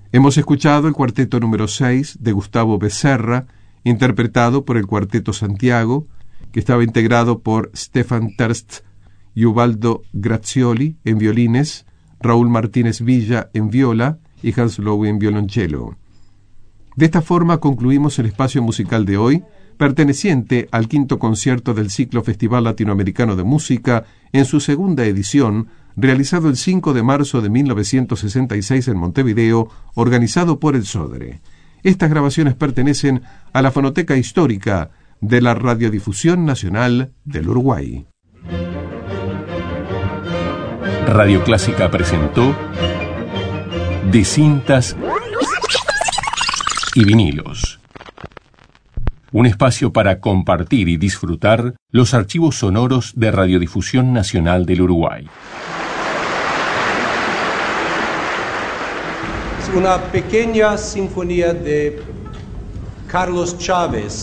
Hemos escuchado el cuarteto número 6 de Gustavo Becerra, interpretado por el Cuarteto Santiago, que estaba integrado por Stefan Terst y Ubaldo Grazioli en violines, Raúl Martínez Villa en viola y Hans Lowe en violonchelo. De esta forma concluimos el espacio musical de hoy, perteneciente al quinto concierto del ciclo Festival Latinoamericano de Música en su segunda edición, realizado el 5 de marzo de 1966 en Montevideo, organizado por el SODRE. Estas grabaciones pertenecen a la Fonoteca Histórica de la Radiodifusión Nacional del Uruguay. Radio Clásica presentó De cintas y vinilos. Un espacio para compartir y disfrutar los archivos sonoros de Radiodifusión Nacional del Uruguay. Una pequeña sinfonía de Carlos Chávez.